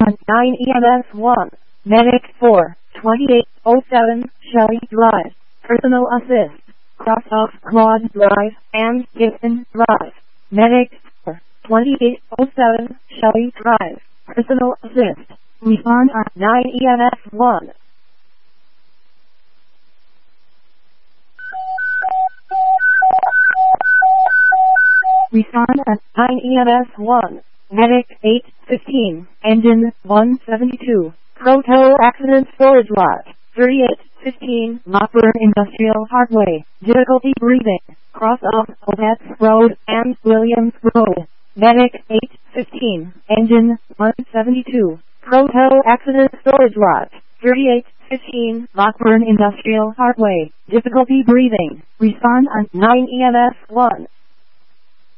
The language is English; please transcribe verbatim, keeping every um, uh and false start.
on nine E M S one. Medic four, twenty-eight oh seven, Shelley Drive. Personal assist. Cross off Claude Drive and Gibson Drive. Medic four, twenty-eight oh seven, Shelley Drive. Personal assist. Respond on nine E M S one. Respond at nine E M S one. Medic eight fifteen, Engine one seventy-two, Proto Accident Storage Lot, thirty-eight fifteen, Lockburn Industrial Parkway, difficulty breathing, cross off Odette Road and Williams Road. Medic eight fifteen, Engine one seventy-two, Proto Accident Storage Lot, thirty-eight fifteen, Lockburn Industrial Parkway, difficulty breathing. Respond on nine E M S one.